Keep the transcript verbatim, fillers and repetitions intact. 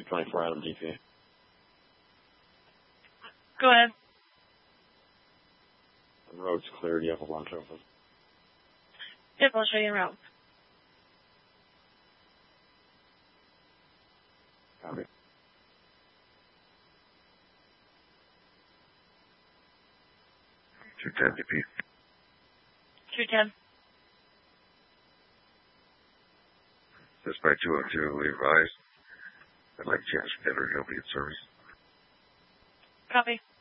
two twenty-four Adam D P. Go ahead. The road's clear. Do you have a launch open? Yep, I'll show you around. Copy. two ten D P. two ten. Dispatch two oh two, we advise. I'd like James Taylor to help you in service. Copy.